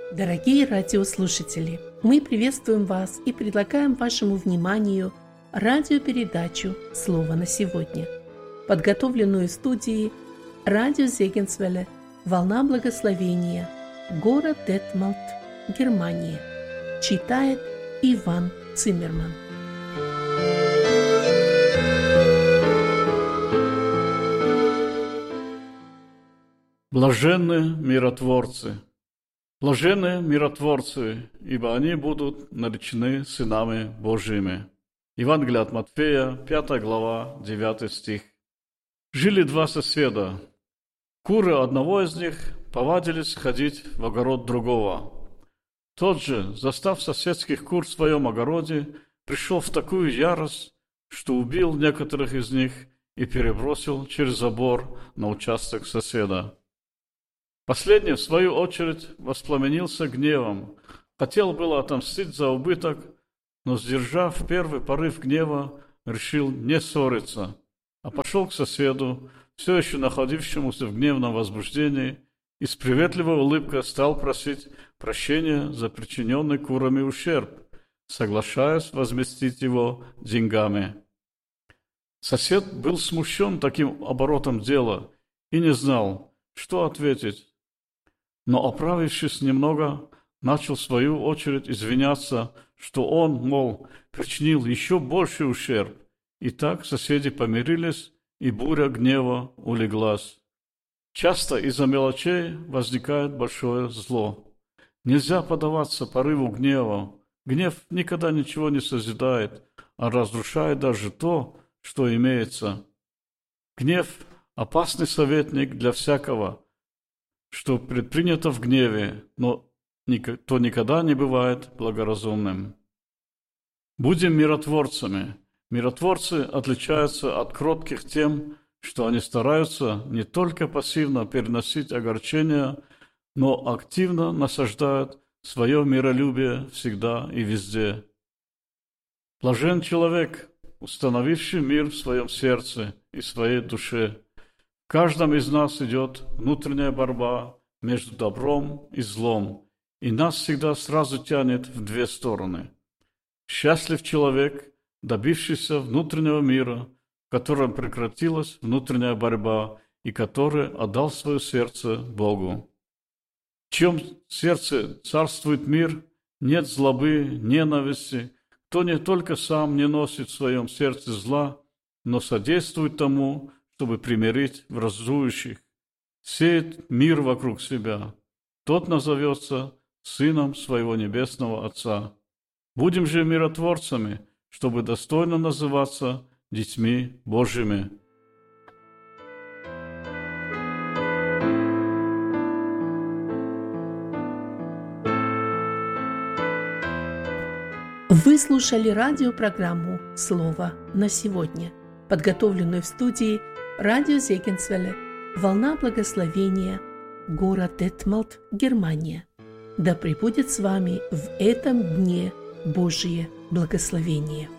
Дорогие радиослушатели, мы приветствуем вас и предлагаем вашему вниманию радиопередачу «Слово на сегодня», подготовленную в студии радио Зегенсвелле «Волна благословения», город Детмалт, Германия. Читает Иван Циммерман. Блаженны миротворцы. Блаженны миротворцы, ибо они будут наречены сынами Божьими. Евангелие от Матфея, 5 глава, 9 стих. Жили два соседа. Куры одного из них повадились ходить в огород другого. Тот же, застав соседских кур в своем огороде, пришел в такую ярость, что убил некоторых из них и перебросил через забор на участок соседа. Последний, в свою очередь, воспламенился гневом. Хотел было отомстить за убыток, но, сдержав первый порыв гнева, решил не ссориться, а пошел к соседу, все еще находившемуся в гневном возбуждении, и с приветливой улыбкой стал просить прощения за причиненный курами ущерб, соглашаясь возместить его деньгами. Сосед был смущен таким оборотом дела и не знал, что ответить. Но, оправившись немного, начал в свою очередь извиняться, что он, мол, причинил еще больший ущерб. И так соседи помирились, и буря гнева улеглась. Часто из-за мелочей возникает большое зло. Нельзя поддаваться порыву гнева. Гнев никогда ничего не созидает, а разрушает даже то, что имеется. Гнев – опасный советник для всякого, что предпринято в гневе, но то никогда не бывает благоразумным. Будем миротворцами. Миротворцы отличаются от кротких тем, что они стараются не только пассивно переносить огорчения, но активно насаждают свое миролюбие всегда и везде. Блажен человек, установивший мир в своем сердце и своей душе. В каждом из нас идет внутренняя борьба между добром и злом, и нас всегда сразу тянет в две стороны. Счастлив человек, добившийся внутреннего мира, в котором прекратилась внутренняя борьба и который отдал свое сердце Богу. В чьем сердце царствует мир, нет злобы, ненависти, кто не только сам не носит в своем сердце зла, но содействует тому, чтобы примирить враждующих, сеет мир вокруг себя. Тот назовется сыном своего небесного Отца. Будем же миротворцами, чтобы достойно называться детьми Божьими. Вы слушали радиопрограмму «Слово на сегодня», подготовленную в студии радио Зегенсвелле «Волна благословения», город Детмалт, Германия. Да пребудет с вами в этом дне Божие благословение.